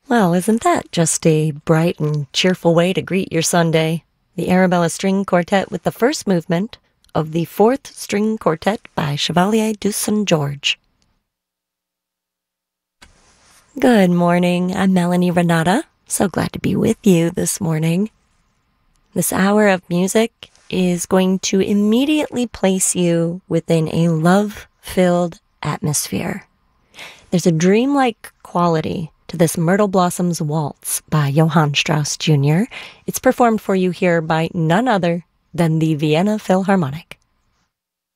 Well, isn't that just a bright and cheerful way to greet your Sunday? The Arabella String Quartet with the first movement of the Fourth String Quartet by Chevalier du Saint-Georges. Good morning, I'm Melanie Renata. So glad to be with you this morning. This hour of music is going to immediately place you within a love-filled atmosphere. There's a dreamlike quality to this Myrtle Blossoms Waltz by Johann Strauss Jr. It's performed for you here by none other than the Vienna Philharmonic.